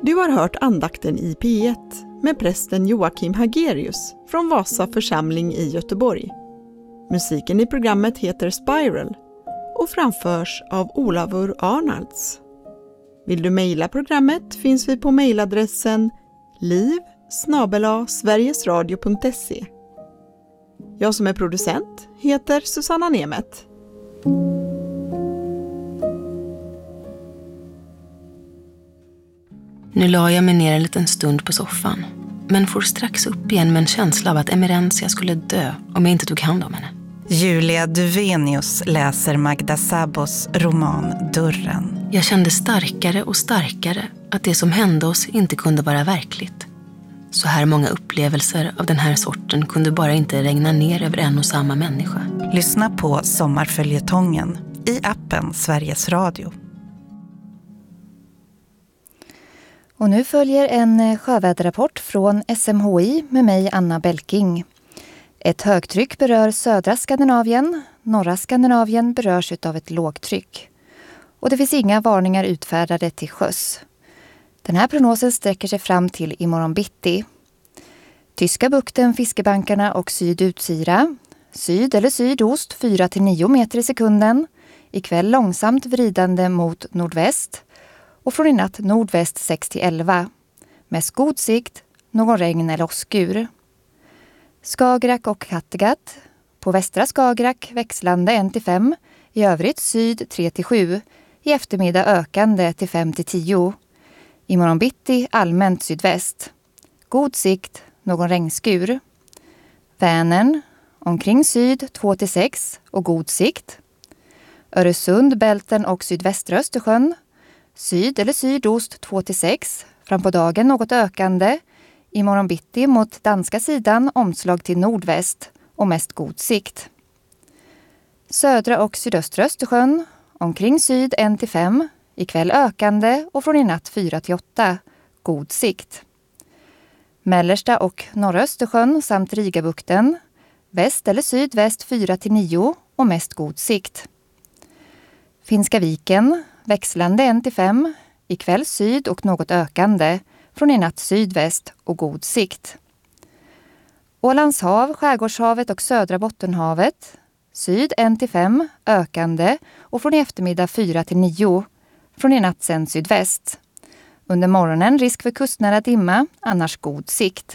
Du har hört andakten i P1 med prästen Joakim Hagerius från Vasa församling i Göteborg. Musiken i programmet heter Spiral och framförs av Olavur Arnalds. Vill du mejla programmet finns vi på mejladressen liv@sverigesradio.se. Jag som är producent heter Susanna Nemet. Nu la jag mig ner en liten stund på soffan, men får strax upp igen med en känsla av att Emerencia skulle dö om jag inte tog hand om henne. Julia Duvenius läser Magda Szabos roman Dörren. Jag kände starkare och starkare att det som hände oss inte kunde vara verkligt. Så här många upplevelser av den här sorten kunde bara inte regna ner över en och samma människa. Lyssna på Sommarföljetongen i appen Sveriges Radio. Och nu följer en sjöväderrapport från SMHI med mig Anna Belking. Ett högtryck berör södra Skandinavien, norra Skandinavien berörs av ett lågtryck. Och det finns inga varningar utfärdade till sjöss. Den här prognosen sträcker sig fram till imorgon bitti. Tyska bukten, fiskebankarna och sydutsira. Syd eller sydost 4-9 meter i sekunden. Ikväll långsamt vridande mot nordväst. Och från i natt nordväst 6-11. Mest god sikt, någon regn eller åskur. Skagerrak och Kattegatt. På västra Skagerrak växlande 1-5. I övrigt syd 3-7. I eftermiddag ökande till 5-10. Imorgon bitti allmänt sydväst. God sikt, någon regnskur. Vänern, omkring syd 2-6 och god sikt. Öresund, Bälten och sydvästra Östersjön. Syd eller sydost 2-6. Fram på dagen något ökande. Imorgon bitti mot danska sidan omslag till nordväst och mest god sikt. Södra och sydöstra Östersjön. Omkring syd 1-5. Ikväll ökande och från i natt 4-8. God sikt. Mellersta och norra Östersjön samt Rigabukten. Väst eller sydväst 4-9 och mest god sikt. Finska viken. Växlande 1-5. Ikväll syd och något ökande. Från i natt sydväst och god sikt. Ålands hav, Skärgårdshavet och södra Bottenhavet. Syd 1-5, ökande och från i eftermiddag 4-9. Från i natt sen sydväst. Under morgonen risk för kustnära dimma, annars god sikt.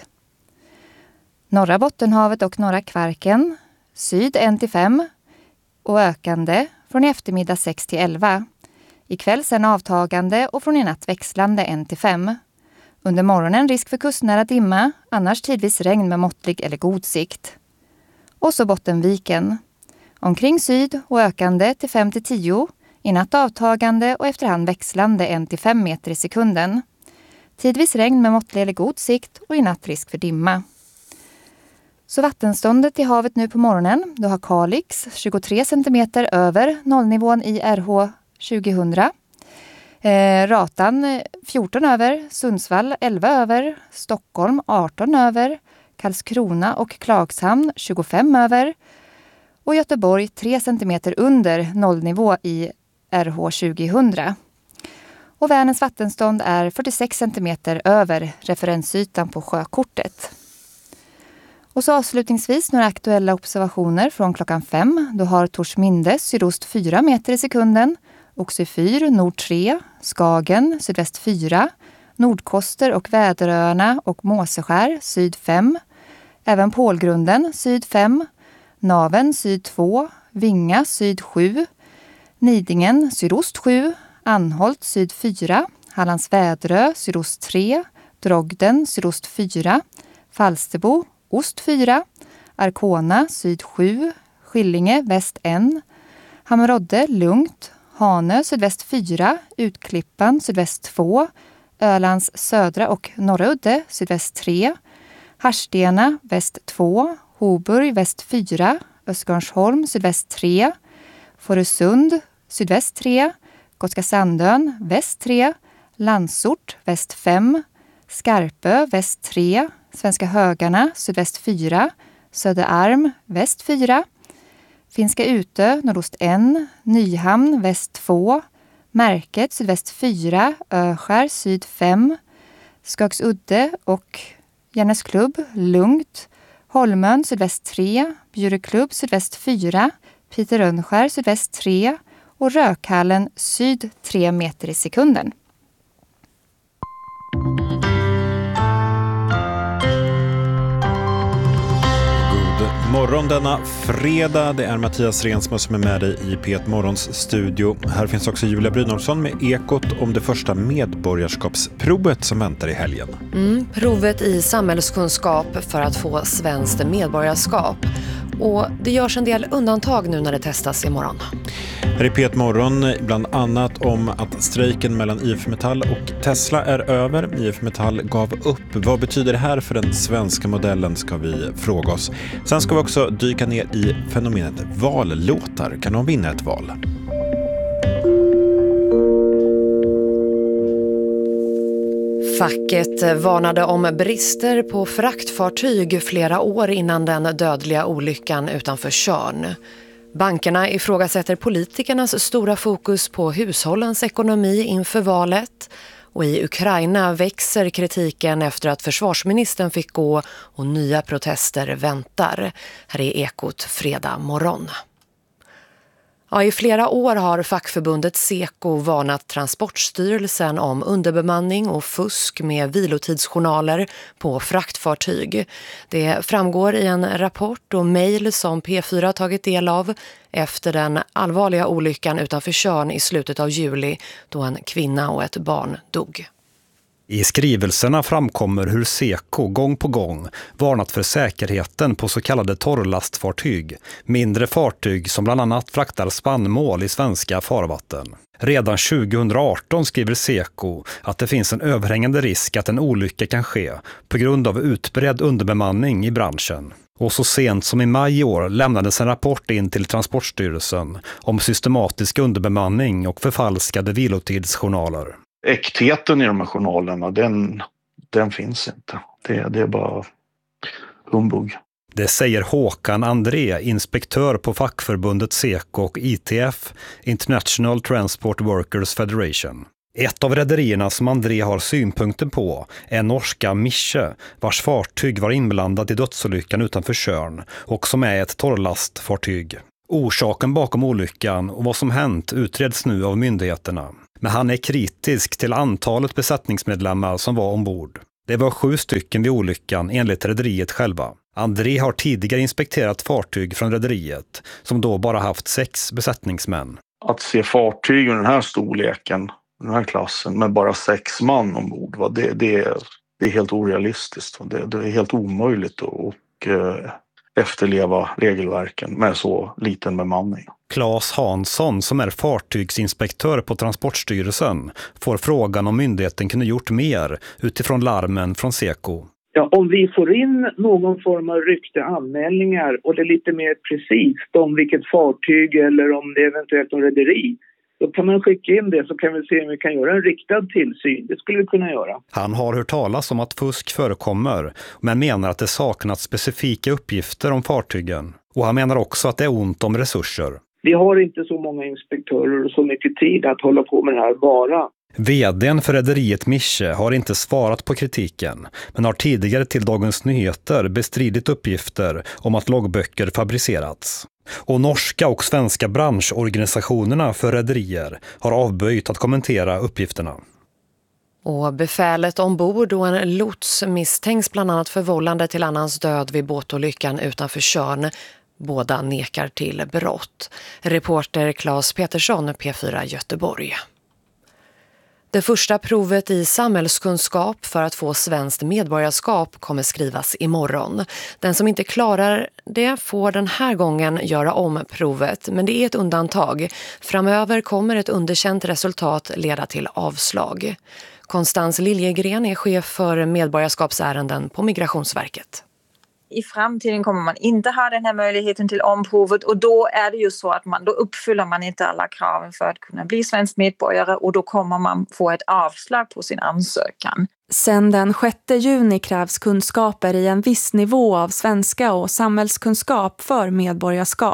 Norra Bottenhavet och norra Kvarken. Syd 1-5 och ökande från i eftermiddag 6-11. Ikväll sen avtagande och från i natt växlande 1-5. Under morgonen risk för kustnära dimma, annars tidvis regn med måttlig eller god sikt. Och så Bottenviken. Omkring syd och ökande till 5-10. I natt avtagande och efterhand växlande 1-5 meter i sekunden. Tidvis regn med måttlig eller god sikt och i natt risk för dimma. Så vattenståndet i havet nu på morgonen. Du har Kalix 23 cm över nollnivån i RH 2000. Ratan 14 över, Sundsvall 11 över, Stockholm 18 över, Karlskrona och Klagshamn 25 över och Göteborg 3 cm under nollnivå i RH 2000. Och Vänerns vattenstånd är 46 cm över referensytan på sjökortet. Och så avslutningsvis några aktuella observationer från klockan 5. Du har Torsminde sydost 4 meter i sekunden, Oxyfyr nord 3, Skagen sydväst 4, Nordkoster och Väderöarna och Måseskär syd 5, även Pålgrunden syd 5, Naven syd 2, Vinga syd 7, Nidingen sydost 7, Anholt syd 4, Hallands Väderö sydost 3, Drogden sydost 4, Falsterbo ost 4, Arkona syd 7, Skillinge väst 1, Hammerodde lugnt, Hanö sydväst 4, Utklippan sydväst 2, Ölands södra och norra udde sydväst 3, Harstena väst 2, Hoburg väst 4, Öskarnsholm sydväst 3, Fårösund sydväst 3, Gotska Sandön väst 3, Landsort väst 5, Skarpö väst 3, Svenska Högarna sydväst 4, Söderarm väst 4, Finska Utö nordost 1, Nyhamn väst 2, Märket sydväst 4, Öskär syd 5, Skagsudde och Järnäsklubb lugnt. Holmön sydväst 3, Bjureklubb sydväst 4, Peter Rönnskär sydväst 3 och Rökhallen syd 3 meter i sekunden. Morgon denna fredag. Det är Mattias Rensmo som är med dig i P1 Morgons studio. Här finns också Julia Brynolfsson med Ekot om det första medborgarskapsprovet som väntar i helgen. Provet i samhällskunskap för att få svenskt medborgarskap. Och det görs en del undantag nu när det testas imorgon. Här i P1 Morgon bland annat om att strejken mellan IF Metall och Tesla är över. IF Metall gav upp. Vad betyder det här för den svenska modellen, ska vi fråga oss. Sen ska vi också dyka ner i fenomenet vallåtar. Kan någon vinna ett val? Facket varnade om brister på fraktfartyg flera år innan den dödliga olyckan utanför Tjörn. Bankerna ifrågasätter politikernas stora fokus på hushållens ekonomi inför valet. Och i Ukraina växer kritiken efter att försvarsministern fick gå och nya protester väntar. Här är Ekot fredag morgon. Ja, i flera år har fackförbundet Seko varnat Transportstyrelsen om underbemanning och fusk med vilotidsjournaler på fraktfartyg. Det framgår i en rapport och mejl som P4 tagit del av efter den allvarliga olyckan utanför Tjörn i slutet av juli då en kvinna och ett barn dog. I skrivelserna framkommer hur Seko gång på gång varnat för säkerheten på så kallade torrlastfartyg, mindre fartyg som bland annat fraktar spannmål i svenska farvatten. Redan 2018 skriver Seko att det finns en överhängande risk att en olycka kan ske på grund av utbredd underbemanning i branschen. Och så sent som i maj i år lämnades en rapport in till Transportstyrelsen om systematisk underbemanning och förfalskade vilotidsjournaler. Äktheten i de här journalerna, den finns inte. Det är bara humbug. Det säger Håkan André, inspektör på fackförbundet Seko och ITF, International Transport Workers Federation. Ett av rederierna som André har synpunkter på är norska Mische, vars fartyg var inblandat i dödsolyckan utanför Tjörn och som är ett torrlastfartyg. Orsaken bakom olyckan och vad som hänt utreds nu av myndigheterna. Men han är kritisk till antalet besättningsmedlemmar som var ombord. Det var 7 stycken vid olyckan enligt rederiet själva. André har tidigare inspekterat fartyg från rederiet som då bara haft 6 besättningsmän. Att se fartyg i den här storleken, den här klassen med bara 6 man ombord, det är helt orealistiskt. Det är helt omöjligt att efterleva regelverken med så liten bemanning. Claes Hansson, som är fartygsinspektör på Transportstyrelsen, får frågan om myndigheten kunde gjort mer utifrån larmen från Seko. Ja, om vi får in någon form av anmälningar och det är lite mer precis om vilket fartyg eller om det är eventuellt en rederi, då kan man skicka in det så kan vi se om vi kan göra en riktad tillsyn. Det skulle vi kunna göra. Han har hört talas om att fusk förekommer, men menar att det saknats specifika uppgifter om fartygen. Och han menar också att det är ont om resurser. Vi har inte så många inspektörer och så mycket tid att hålla på med det här bara. VD:n för rederiet Mische har inte svarat på kritiken, men har tidigare till Dagens Nyheter bestridit uppgifter om att loggböcker fabricerats. Och norska och svenska branschorganisationerna för rederier har avböjt att kommentera uppgifterna. Och befälet ombord och en lots misstänks bland annat för vållande till annans död vid båtolyckan utanför Tjörn. Båda nekar till brott. Reporter Claes Petersson, P4 Göteborg. Det första provet i samhällskunskap för att få svenskt medborgarskap kommer skrivas imorgon. Den som inte klarar det får den här gången göra om provet, men det är ett undantag. Framöver kommer ett underkänt resultat leda till avslag. Konstans Liljegren är chef för medborgarskapsärenden på Migrationsverket. I framtiden kommer man inte ha den här möjligheten till omprovet och då är det ju så att då uppfyller man inte alla kraven för att kunna bli svensk medborgare och då kommer man få ett avslag på sin ansökan. Sen den 6 juni krävs kunskaper i en viss nivå av svenska och samhällskunskap för medborgarskap.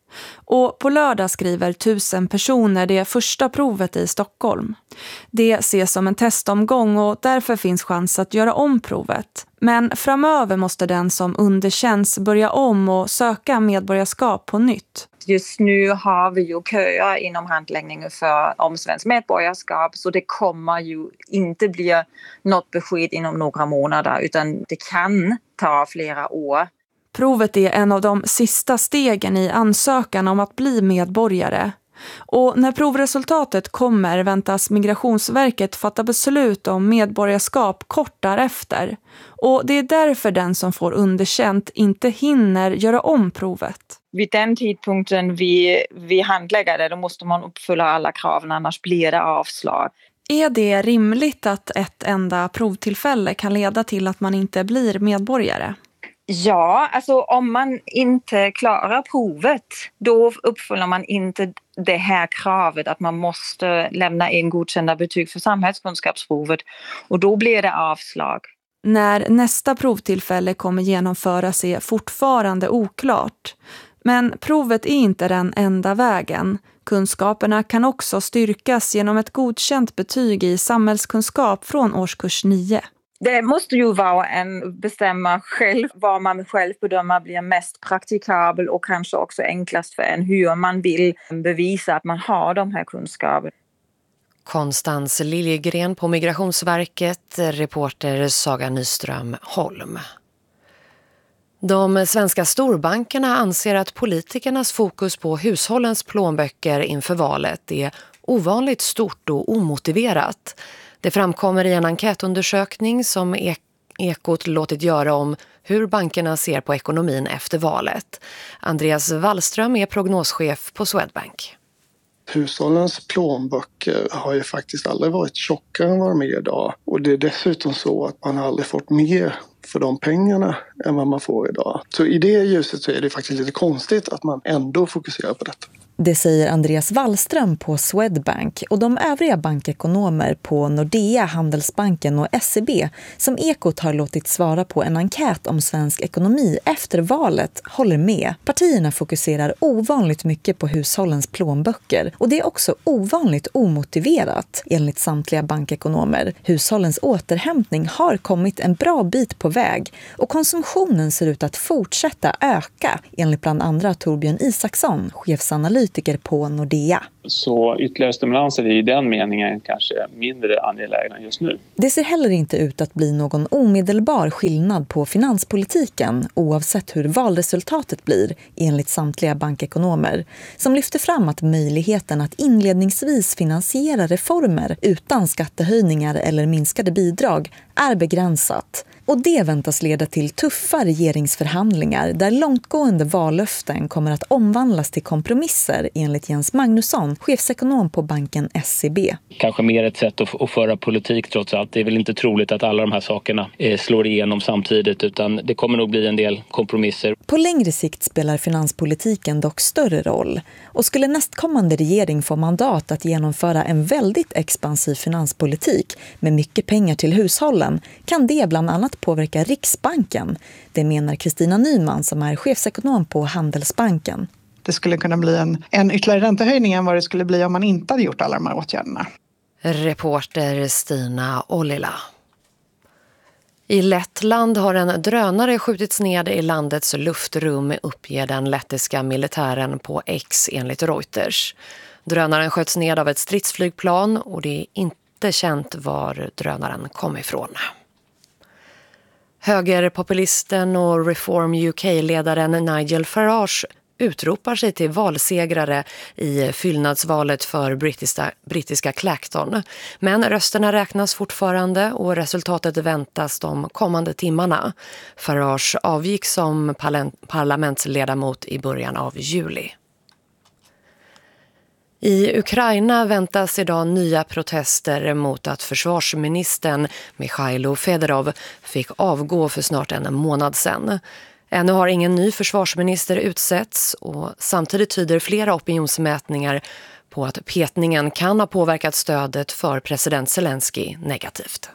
Och på lördag skriver 1000 personer det första provet i Stockholm. Det ses som en testomgång och därför finns chans att göra om provet. Men framöver måste den som underkänns börja om och söka medborgarskap på nytt. Just nu har vi ju köer inom handläggningen om svenskt medborgarskap, så det kommer ju inte bli något besked inom några månader, utan det kan ta flera år. Provet är en av de sista stegen i ansökan om att bli medborgare. Och när provresultatet kommer väntas Migrationsverket fatta beslut om medborgarskap kort därefter. Och det är därför den som får underkänt inte hinner göra om provet. Vid den tidpunkten vi handlägger det, då måste man uppfylla alla kraven, annars blir det avslag. Är det rimligt att ett enda provtillfälle kan leda till att man inte blir medborgare? Ja, alltså om man inte klarar provet, då uppfyller man inte det här kravet att man måste lämna in godkända betyg för samhällskunskapsprovet, och då blir det avslag. När nästa provtillfälle kommer genomföras är fortfarande oklart. Men provet är inte den enda vägen. Kunskaperna kan också styrkas genom ett godkänt betyg i samhällskunskap från årskurs 9. Det måste ju vara en bestämma själv vad man själv bedömer blir mest praktikabel och kanske också enklast för en, hur man vill bevisa att man har de här kunskaperna. Konstans Liljegren på Migrationsverket, reporter Saga Nyström Holm. De svenska storbankerna anser att politikernas fokus på hushållens plånböcker inför valet är ovanligt stort och omotiverat. Det framkommer i en enkätundersökning som Ekot låtit göra om hur bankerna ser på ekonomin efter valet. Andreas Wallström är prognoschef på Swedbank. Hushållens plånböcker har ju faktiskt aldrig varit tjockare än vad de är idag. Och det är dessutom så att man aldrig fått mer för de pengarna än vad man får idag. Så i det ljuset så är det faktiskt lite konstigt att man ändå fokuserar på detta. Det säger Andreas Wallström på Swedbank och de övriga bankekonomer på Nordea, Handelsbanken och SEB som Ekot har låtit svara på en enkät om svensk ekonomi efter valet håller med. Partierna fokuserar ovanligt mycket på hushållens plånböcker och det är också ovanligt omotiverat enligt samtliga bankekonomer. Hushållens återhämtning har kommit en bra bit på väg och konsumtionen ser ut att fortsätta öka enligt bland andra Torbjörn Isaksson, chefsanalytiker på Nordea. Så ytterligare stimulanser är i den meningen kanske mindre angelägna just nu. Det ser heller inte ut att bli någon omedelbar skillnad på finanspolitiken oavsett hur valresultatet blir enligt samtliga bankekonomer som lyfter fram att möjligheten att inledningsvis finansiera reformer utan skattehöjningar eller minskade bidrag är begränsat. Och det väntas leda till tuffa regeringsförhandlingar där långtgående vallöften kommer att omvandlas till kompromisser enligt Jens Magnusson, chefsekonom på banken SEB. Kanske mer ett sätt att föra politik trots allt. Det är väl inte troligt att alla de här sakerna slår igenom samtidigt utan det kommer nog bli en del kompromisser. På längre sikt spelar finanspolitiken dock större roll och skulle nästkommande regering få mandat att genomföra en väldigt expansiv finanspolitik med mycket pengar till hushållen kan det bland annat påverka Riksbanken. Det menar Kristina Nyman som är chefsekonom på Handelsbanken. Det skulle kunna bli en ytterligare räntehöjning än vad det skulle bli om man inte hade gjort alla de här åtgärderna. Reporter Stina Ollila. I Lettland har en drönare skjutits ned i landets luftrum, uppger den lettiska militären på X enligt Reuters. Drönaren sköts ned av ett stridsflygplan och det är inte känt var drönaren kom ifrån. Högerpopulisten och Reform UK-ledaren Nigel Farage utropar sig till valsegrare i fyllnadsvalet för brittiska Clacton. Men rösterna räknas fortfarande och resultatet väntas de kommande timmarna. Farage avgick som parlamentsledamot i början av juli. I Ukraina väntas idag nya protester mot att försvarsministern Mikhailo Fedorov fick avgå för snart en månad sedan. Ännu har ingen ny försvarsminister utsetts och samtidigt tyder flera opinionsmätningar på att petningen kan ha påverkat stödet för president Zelensky negativt.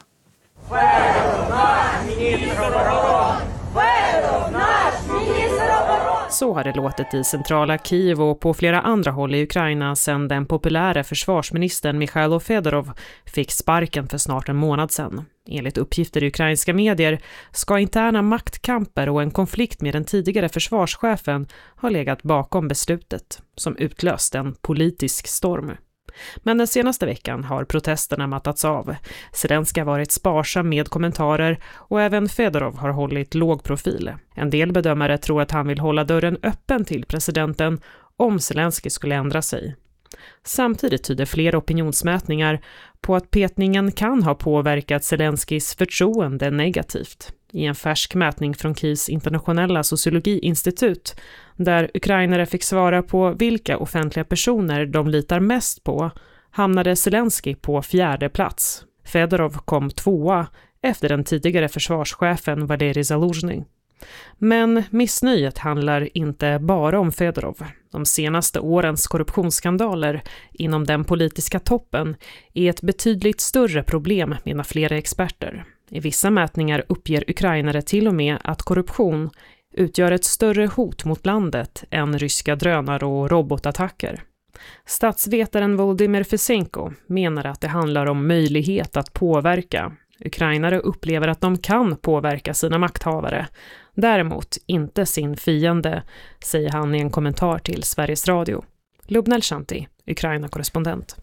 Så har det låtit i centrala Kiev och på flera andra håll i Ukraina sedan den populära försvarsministern Mikhailo Fedorov fick sparken för snart en månad sedan. Enligt uppgifter i ukrainska medier ska interna maktkamper och en konflikt med den tidigare försvarschefen ha legat bakom beslutet, som utlöst en politisk storm. Men den senaste veckan har protesterna mattats av. Zelensky har varit sparsam med kommentarer och även Fedorov har hållit låg profil. En del bedömare tror att han vill hålla dörren öppen till presidenten om Zelensky skulle ändra sig. Samtidigt tyder flera opinionsmätningar på att petningen kan ha påverkat Zelenskys förtroende negativt. I en färsk mätning från Kievs internationella sociologiinstitut, där ukrainare fick svara på vilka offentliga personer de litar mest på, hamnade Zelensky på 4:e plats. Fedorov kom 2:a efter den tidigare försvarschefen Valerij Zaluzhny. Men missnöjet handlar inte bara om Fedorov. De senaste årens korruptionsskandaler inom den politiska toppen är ett betydligt större problem, menar flera experter. I vissa mätningar uppger ukrainare till och med att korruption utgör ett större hot mot landet än ryska drönare och robotattacker. Statsvetaren Volodymyr Fesenko menar att det handlar om möjlighet att påverka. Ukrainare upplever att de kan påverka sina makthavare, däremot inte sin fiende, säger han i en kommentar till Sveriges Radio. Lubnel Shanti, Ukraina-korrespondent.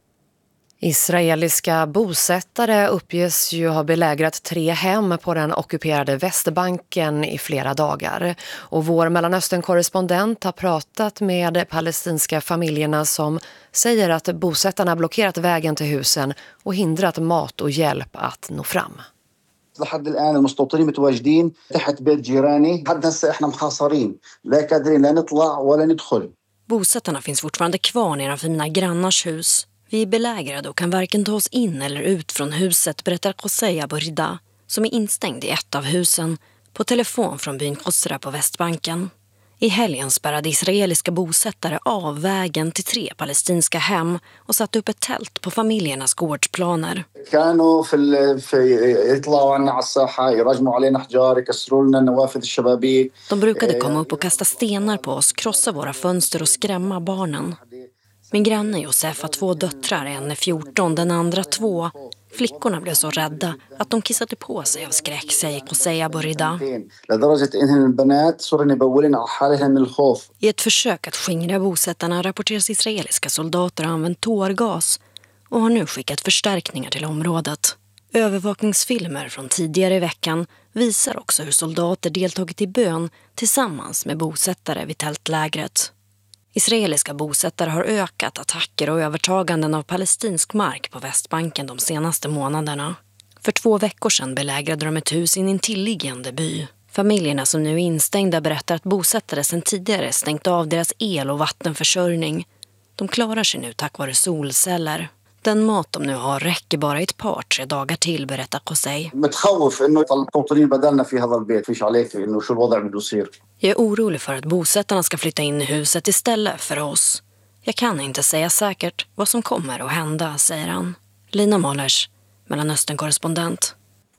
Israeliska bosättare uppges ju ha belägrat 3 hem på den ockuperade Västbanken i flera dagar. Och vår Mellanöstern-korrespondent har pratat med palestinska familjerna som säger att bosättarna blockerat vägen till husen och hindrat mat och hjälp att nå fram. لحد الآن المستوطنين متواجدين تحت بيت جيراني حد هسه إحنا محاصرين لا قادرين لا نطلع ولا ندخل. Bosättarna finns fortfarande kvar nedanför mina grannars hus. Vi är belägrade och kan varken ta oss in eller ut från huset, berättar Qosay Aburida, som är instängd i ett av husen, på telefon från byn Qosra på Västbanken. I helgen spärrade israeliska bosättare av vägen till 3 palestinska hem och satte upp ett tält på familjernas gårdsplaner. De brukade komma upp och kasta stenar på oss, krossa våra fönster och skrämma barnen. Min granne Josef har 2 döttrar, en är 14, den andra 2. Flickorna blev så rädda att de kissade på sig av skräck, säger Qosay Aburida. I ett försök att skingra bosättarna rapporteras israeliska soldater har använt tårgas och har nu skickat förstärkningar till området. Övervakningsfilmer från tidigare i veckan visar också hur soldater deltagit i bön tillsammans med bosättare vid tältlägret. Israeliska bosättare har ökat attacker och övertaganden av palestinsk mark på Västbanken de senaste månaderna. För 2 veckor sedan belägrade de ett hus i en intilliggande by. Familjerna som nu är instängda berättar att bosättare sedan tidigare stängt av deras el- och vattenförsörjning. De klarar sig nu tack vare solceller. Den mat de nu har räcker bara ett par 3 dagar till, berättar Qosay. Jag är orolig för att bosättarna ska flytta in i huset istället för oss. Jag kan inte säga säkert vad som kommer att hända, säger han. Lina Mollers, Mellanöstern-korrespondent.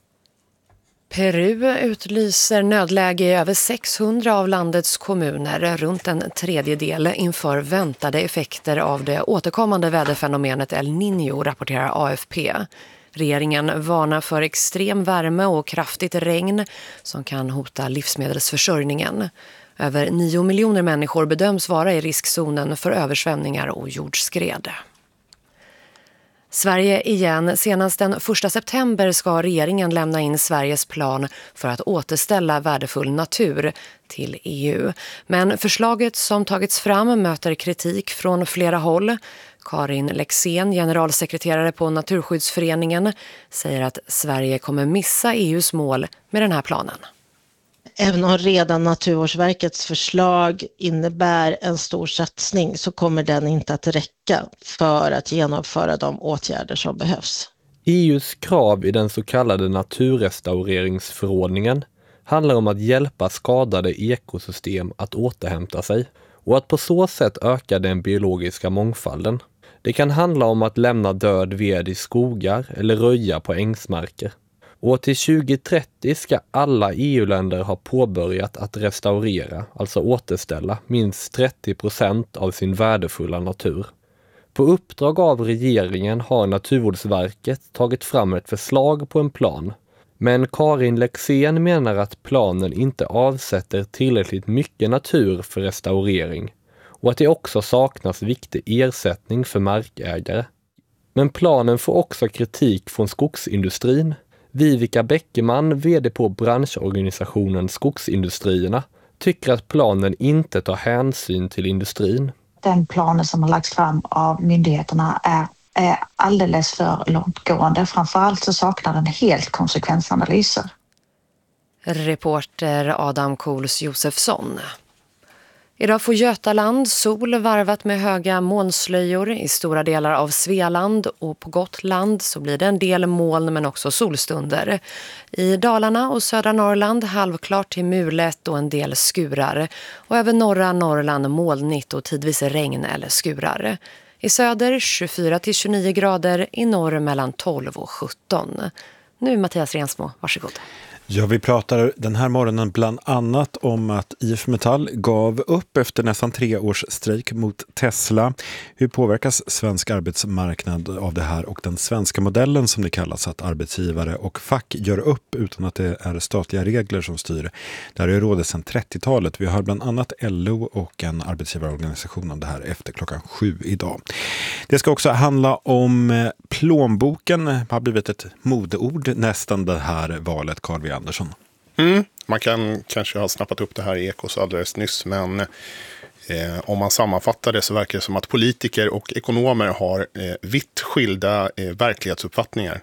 Peru utlyser nödläge i över 600 av landets kommuner, runt en tredjedel, inför väntade effekter av det återkommande väderfenomenet El Niño, rapporterar AFP. Regeringen varnar för extrem värme och kraftigt regn som kan hota livsmedelsförsörjningen. Över 9 miljoner människor bedöms vara i riskzonen för översvämningar och jordskred. Sverige igen. Senast den 1 september ska regeringen lämna in Sveriges plan för att återställa värdefull natur till EU. Men förslaget som tagits fram möter kritik från flera håll. Karin Lexén, generalsekreterare på Naturskyddsföreningen, säger att Sverige kommer missa EUs mål med den här planen. Även om redan Naturvårdsverkets förslag innebär en stor satsning så kommer den inte att räcka för att genomföra de åtgärder som behövs. EUs krav i den så kallade naturrestaureringsförordningen handlar om att hjälpa skadade ekosystem att återhämta sig och att på så sätt öka den biologiska mångfalden. Det kan handla om att lämna död ved i skogar eller röja på ängsmarker. Och till 2030 ska alla EU-länder ha påbörjat att restaurera, alltså återställa, minst 30% av sin värdefulla natur. På uppdrag av regeringen har Naturvårdsverket tagit fram ett förslag på en plan. Men Karin Lexén menar att planen inte avsätter tillräckligt mycket natur för restaurering och att det också saknas viktig ersättning för markägare. Men planen får också kritik från skogsindustrin. Vivica Bäckeman, vd på branschorganisationen Skogsindustrierna, tycker att planen inte tar hänsyn till industrin. Den planen som har lagts fram av myndigheterna är alldeles för långtgående. Framförallt så saknar den helt konsekvensanalyser. Reporter Adam Kohls Josefsson. Idag får Götaland sol varvat med höga molnslöjor i stora delar av Svealand, och på Gotland så blir det en del moln men också solstunder. I Dalarna och södra Norrland halvklart till mulet och en del skurar, och över norra Norrland molnigt och tidvis regn eller skurar. I söder 24-29 grader, i norr mellan 12 och 17. Nu Mattias Rensmo, varsågod. Ja, vi pratar den här morgonen bland annat om att IF Metall gav upp efter nästan 3 års strejk mot Tesla. Hur påverkas svensk arbetsmarknad av det här och den svenska modellen som det kallas, att arbetsgivare och fack gör upp utan att det är statliga regler som styr? Det här är rådet sedan 30-talet. Vi har bland annat LO och en arbetsgivarorganisation om det här efter klockan 7 idag. Det ska också handla om plånboken. Det har blivit ett modeord nästan det här valet, Carl V. Andersson. Man kan kanske ha snappat upp det här i Ekos alldeles nyss, men om man sammanfattar det så verkar det som att politiker och ekonomer har vitt skilda verklighetsuppfattningar.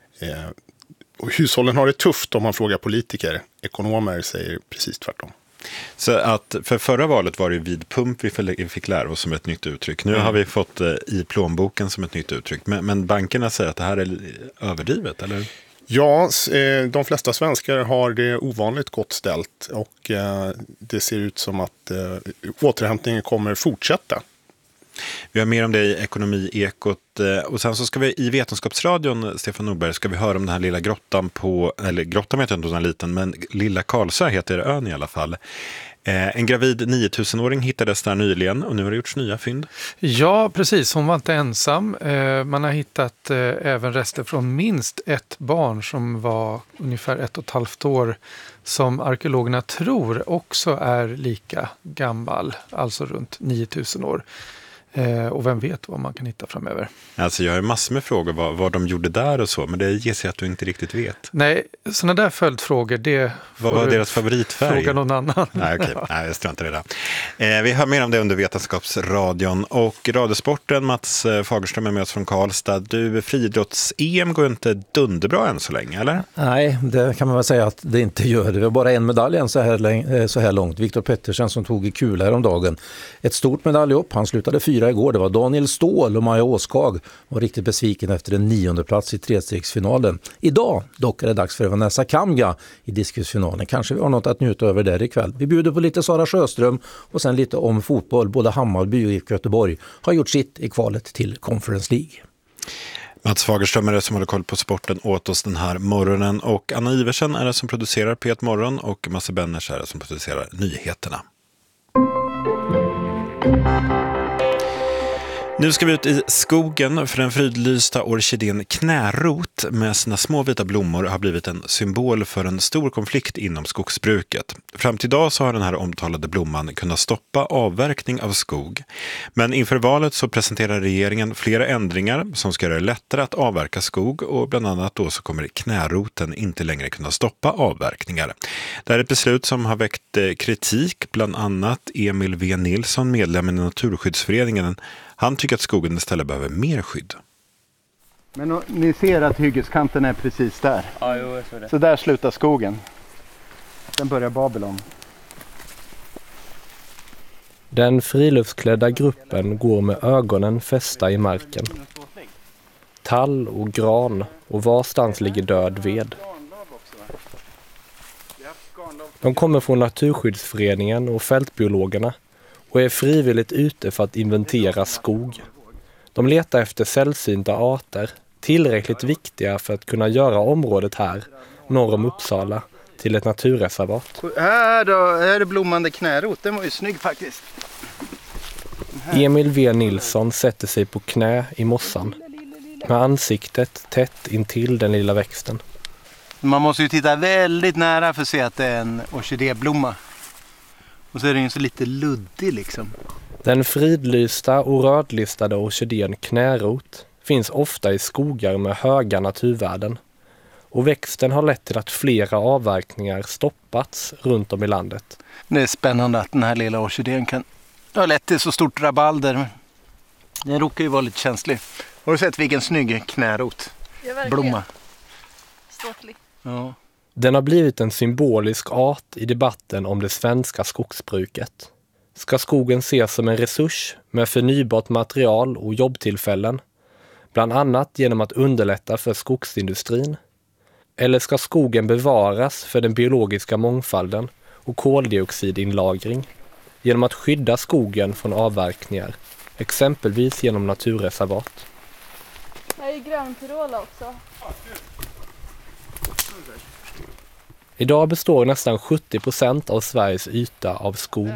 Och hushållen har det tufft om man frågar politiker. Ekonomer säger precis tvärtom. Så att för förra valet var det vid pump vi fick lära oss som ett nytt uttryck. Nu har vi fått i plånboken som ett nytt uttryck. Men bankerna säger att det här är överdrivet, eller? Ja, de flesta svenskar har det ovanligt gott ställt, och det ser ut som att återhämtningen kommer fortsätta. Vi har mer om det i Ekonomi-ekot, och sen så ska vi i Vetenskapsradion, Stefan Norberg, ska vi höra om den här lilla grottan eller grottan vet jag inte om den är liten, men Lilla Karlsö heter ön i alla fall. En gravid 9000-åring hittades där nyligen, och nu har det gjorts nya fynd. Ja, precis. Hon var inte ensam. Man har hittat även rester från minst ett barn som var ungefär 1,5 år, som arkeologerna tror också är lika gammal, alltså runt 9000 år. Och vem vet vad man kan hitta framöver. Alltså jag har massor med frågor vad de gjorde där och så, men det ger sig att du inte riktigt vet. Nej, sådana där följdfrågor, det vad var deras favoritfärg? Fråga någon annan. Nej, okej. Nej, jag struntar i det där. Vi hör mer om det under Vetenskapsradion. Och Radiosporten, Mats Fagerström är med oss från Karlstad. Du, friidrotts-EM går inte dunderbra än så länge, eller? Nej, det kan man väl säga att det inte gör. Det var bara en medalj än så här långt. Viktor Pettersen som tog i kula här om dagen. Ett stort medaljhopp. Han slutade 4 igår. Det var Daniel Ståhl och Maja Åskag var riktigt besviken efter en 9:e plats i trestegsfinalen. Idag dock är det dags för Vanessa Kamga i diskusfinalen. Kanske vi har något att njuta över där ikväll. Vi bjuder på lite Sara Sjöström och sen lite om fotboll. Både Hammarby och IFK Göteborg har gjort sitt i kvalet till Conference League. Mats Fagerström är det som håller koll på sporten åt oss den här morgonen, och Anna Iversen är det som producerar P1 Morgon, och Masse Benners är det som producerar nyheterna. Nu ska vi ut i skogen, för den fridlysta orkidén knärot med sina små vita blommor har blivit en symbol för en stor konflikt inom skogsbruket. Fram till idag så har den här omtalade blomman kunnat stoppa avverkning av skog. Men inför valet så presenterar regeringen flera ändringar som ska göra det lättare att avverka skog, och bland annat då så kommer knäroten inte längre kunna stoppa avverkningar. Det här är ett beslut som har väckt kritik, bland annat Emil V. Nilsson, medlem i Naturskyddsföreningen. Han tycker att skogen istället behöver mer skydd. Men ni ser att hyggeskanten är precis där. Ja, jo, jag ser det. Så där slutar skogen. Sen börjar Babylon. Den friluftsklädda gruppen går med ögonen fästa i marken. Tall och gran, och varstans ligger död ved. De kommer från Naturskyddsföreningen och fältbiologerna och är frivilligt ute för att inventera skog. De letar efter sällsynta arter, tillräckligt viktiga för att kunna göra området här, norr om Uppsala, till ett naturreservat. Här är det blommande knärot, den var ju snygg faktiskt. Emil V. Nilsson sätter sig på knä i mossan, med ansiktet tätt intill den lilla växten. Man måste ju titta väldigt nära för att se att det är en orkidéblomma. Och så är den ju så lite luddig liksom. Den fridlysta och rödlistade orkidén knärot finns ofta i skogar med höga naturvärden. Och växten har lett till att flera avverkningar stoppats runt om i landet. Det är spännande att den här lilla orkidén kan ha lett till så stort rabalder. Den råkar ju vara lite känslig. Har du sett vilken snygg knärot? Blomma. Ståtlig. Ja. Den har blivit en symbolisk art i debatten om det svenska skogsbruket. Ska skogen ses som en resurs med förnybart material och jobbtillfällen, bland annat genom att underlätta för skogsindustrin? Eller ska skogen bevaras för den biologiska mångfalden och koldioxidinlagring genom att skydda skogen från avverkningar, exempelvis genom naturreservat? Här är gröntyrola också. Idag består nästan 70% av Sveriges yta av skog.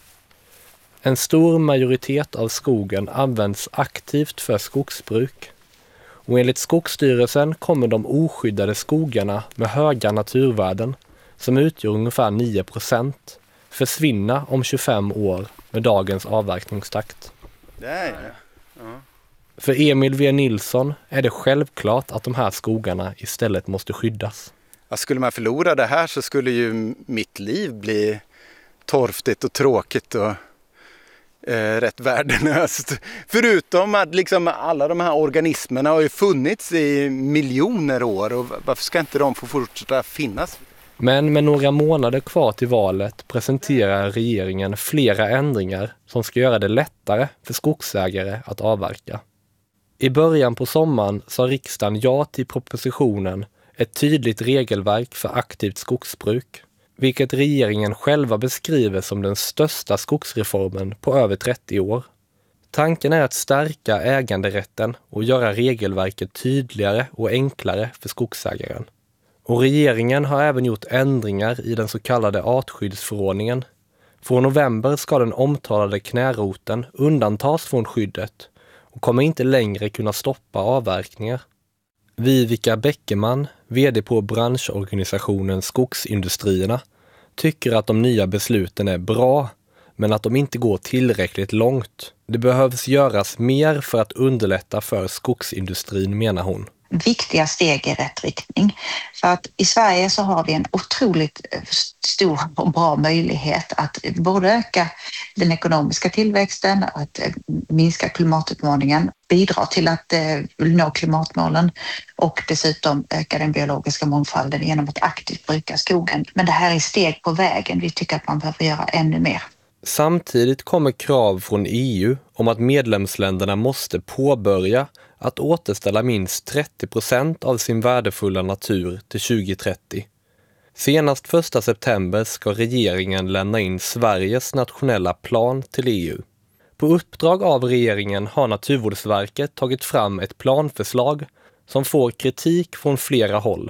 En stor majoritet av skogen används aktivt för skogsbruk. Och enligt Skogsstyrelsen kommer de oskyddade skogarna med höga naturvärden, som utgör ungefär 9%, försvinna om 25 år med dagens avverkningstakt. Ja. För Emil V. Nilsson är det självklart att de här skogarna istället måste skyddas. Skulle man förlora det här så skulle ju mitt liv bli torftigt och tråkigt och rätt värdelöst. Förutom att liksom alla de här organismerna har ju funnits i miljoner år, och varför ska inte de få fortsätta finnas? Men med några månader kvar till valet presenterar regeringen flera ändringar som ska göra det lättare för skogsägare att avverka. I början på sommaren sa riksdagen ja till propositionen Ett tydligt regelverk för aktivt skogsbruk, vilket regeringen själva beskriver som den största skogsreformen på över 30 år. Tanken är att stärka äganderätten och göra regelverket tydligare och enklare för skogsägaren. Och regeringen har även gjort ändringar i den så kallade artskyddsförordningen. Från november ska den omtalade knäroten undantas från skyddet och kommer inte längre kunna stoppa avverkningar. Vivica Bäckeman, vd på branschorganisationen Skogsindustrierna, tycker att de nya besluten är bra, men att de inte går tillräckligt långt. Det behövs göras mer för att underlätta för skogsindustrin, menar hon. Viktiga steg i rätt riktning. För att i Sverige så har vi en otroligt stor och bra möjlighet att både öka den ekonomiska tillväxten, att minska klimatutmaningen, bidra till att nå klimatmålen och dessutom öka den biologiska mångfalden genom att aktivt bruka skogen. Men det här är steg på vägen. Vi tycker att man behöver göra ännu mer. Samtidigt kommer krav från EU om att medlemsländerna måste påbörja att återställa minst 30% av sin värdefulla natur till 2030. Senast 1 september ska regeringen lämna in Sveriges nationella plan till EU. På uppdrag av regeringen har Naturvårdsverket tagit fram ett planförslag som får kritik från flera håll.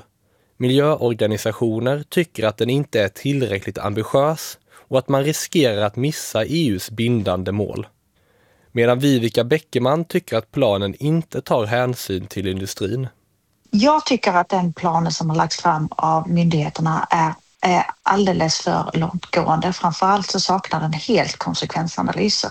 Miljöorganisationer tycker att den inte är tillräckligt ambitiös och att man riskerar att missa EUs bindande mål. Medan Vivica Bäckeman tycker att planen inte tar hänsyn till industrin. Jag tycker att den planen som har lagts fram av myndigheterna är alldeles för långtgående. Framförallt så saknar den helt konsekvensanalyser.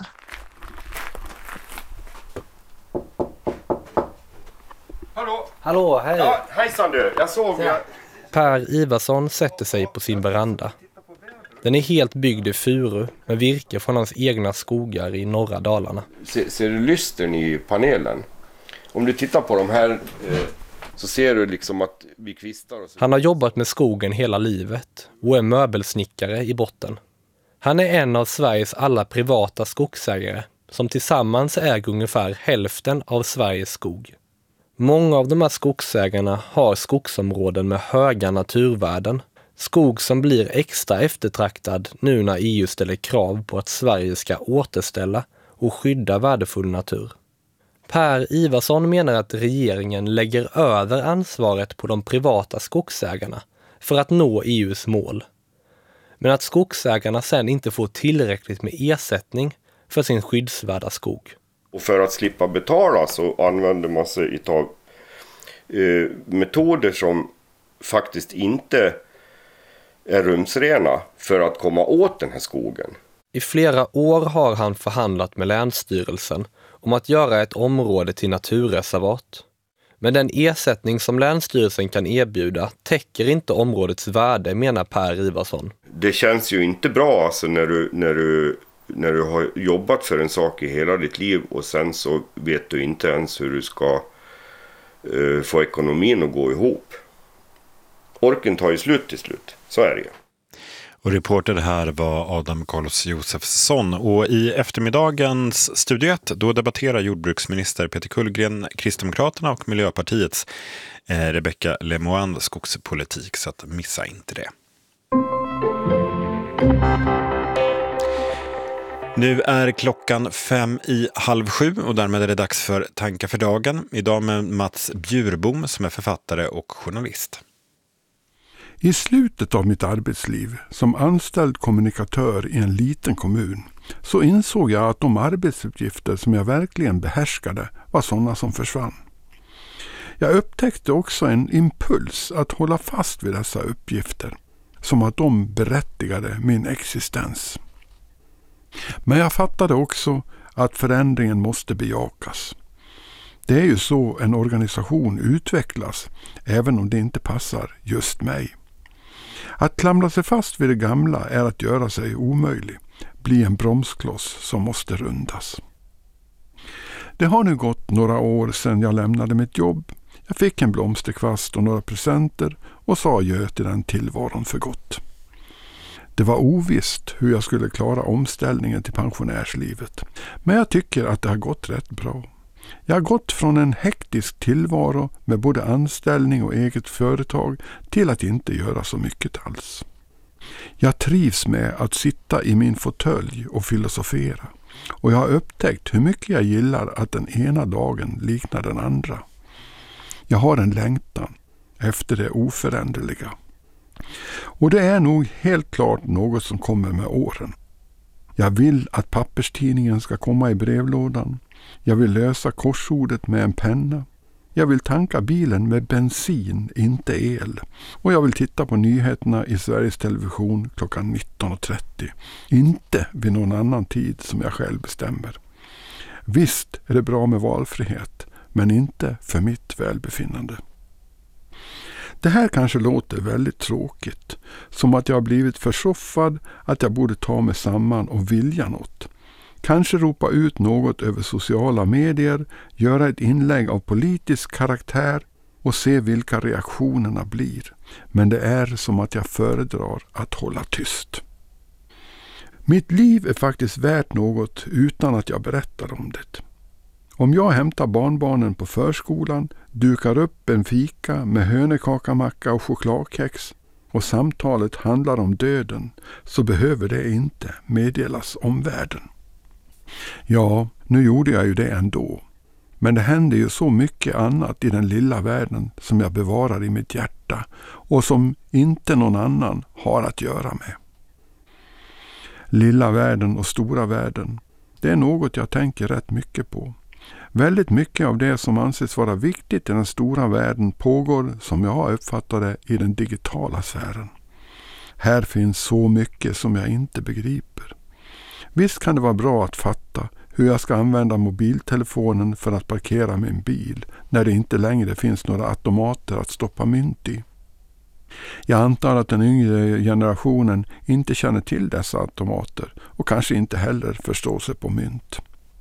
Hallå, hej! Ja, hejsan du, jag såg... Per Ivarsson sätter sig på sin veranda. Den är helt byggd i furu med virke från hans egna skogar i norra Dalarna. Ser du lystern i panelen? Om du tittar på de här så ser du liksom att vi kvistar. Och så. Han har jobbat med skogen hela livet och är möbelsnickare i botten. Han är en av Sveriges alla privata skogsägare som tillsammans äger ungefär hälften av Sveriges skog. Många av de här skogsägarna har skogsområden med höga naturvärden. Skog som blir extra eftertraktad nu när EU ställer krav på att Sverige ska återställa och skydda värdefull natur. Per Ivarsson menar att regeringen lägger över ansvaret på de privata skogsägarna för att nå EUs mål. Men att skogsägarna sen inte får tillräckligt med ersättning för sin skyddsvärda skog. Och för att slippa betala så använder man sig av metoder som faktiskt inte är rumsrena för att komma åt den här skogen. I flera år har han förhandlat med Länsstyrelsen om att göra ett område till naturreservat. Men den ersättning som Länsstyrelsen kan erbjuda täcker inte områdets värde, menar Per Ivarsson. Det känns ju inte bra alltså när du har jobbat för en sak i hela ditt liv och sen så vet du inte ens hur du ska få ekonomin att gå ihop. Orken tar ju slut till slut, så är det ju. Och reporter här var Adam Carlos Josefsson. Och i eftermiddagens Studio 1 då debatterar jordbruksminister Peter Kullgren, Kristdemokraterna och Miljöpartiets Rebecca Lemoine skogspolitik, så att missa inte det. Nu är klockan 6:55 och därmed är det dags för Tankar för dagen. Idag med Mats Bjurbom som är författare och journalist. I slutet av mitt arbetsliv som anställd kommunikatör i en liten kommun så insåg jag att de arbetsuppgifter som jag verkligen behärskade var sådana som försvann. Jag upptäckte också en impuls att hålla fast vid dessa uppgifter, som att de berättigade min existens. Men jag fattade också att förändringen måste bejakas. Det är ju så en organisation utvecklas, även om det inte passar just mig. Att klamra sig fast vid det gamla är att göra sig omöjlig, bli en bromskloss som måste rundas. Det har nu gått några år sedan jag lämnade mitt jobb. Jag fick en blomsterkvast och några presenter och sa adjö till den tillvaron för gott. Det var ovisst hur jag skulle klara omställningen till pensionärslivet, men jag tycker att det har gått rätt bra. Jag har gått från en hektisk tillvaro med både anställning och eget företag till att inte göra så mycket alls. Jag trivs med att sitta i min fåtölj och filosofera, och jag har upptäckt hur mycket jag gillar att den ena dagen liknar den andra. Jag har en längtan efter det oföränderliga. Och det är nog helt klart något som kommer med åren. Jag vill att papperstidningen ska komma i brevlådan. Jag vill lösa korsordet med en penna. Jag vill tanka bilen med bensin, inte el. Och jag vill titta på nyheterna i Sveriges Television klockan 19.30. Inte vid någon annan tid som jag själv bestämmer. Visst är det bra med valfrihet, men inte för mitt välbefinnande. Det här kanske låter väldigt tråkigt, som att jag har blivit försoffad, att jag borde ta mig samman och vilja något. Kanske ropa ut något över sociala medier, göra ett inlägg av politisk karaktär och se vilka reaktionerna blir. Men det är som att jag föredrar att hålla tyst. Mitt liv är faktiskt värt något utan att jag berättar om det. Om jag hämtar barnbarnen på förskolan, dukar upp en fika med hönökakamacka och chokladkex och samtalet handlar om döden, så behöver det inte meddelas omvärlden. Ja, nu gjorde jag ju det ändå. Men det händer ju så mycket annat i den lilla världen som jag bevarar i mitt hjärta och som inte någon annan har att göra med. Lilla världen och stora världen, det är något jag tänker rätt mycket på. Väldigt mycket av det som anses vara viktigt i den stora världen pågår, som jag har uppfattat det, i den digitala sfären. Här finns så mycket som jag inte begriper. Visst kan det vara bra att fatta hur jag ska använda mobiltelefonen för att parkera min bil när det inte längre finns några automater att stoppa mynt i. Jag antar att den yngre generationen inte känner till dessa automater och kanske inte heller förstår sig på mynt.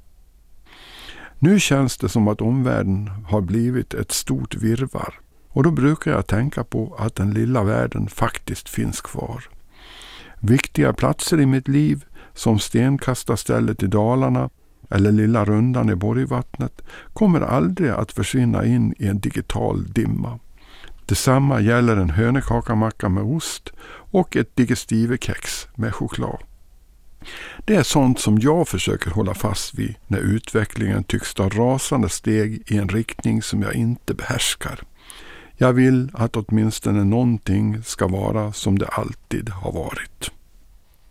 Nu känns det som att omvärlden har blivit ett stort virrvarr, och då brukar jag tänka på att den lilla världen faktiskt finns kvar. Viktiga platser i mitt liv, som stenkastarstället i Dalarna eller lilla rundan i Borgvattnet, kommer aldrig att försvinna in i en digital dimma. Detsamma gäller en hönökakamacka med ost och ett digestivekex med choklad. Det är sånt som jag försöker hålla fast vid när utvecklingen tycks ta rasande steg i en riktning som jag inte behärskar. Jag vill att åtminstone någonting ska vara som det alltid har varit.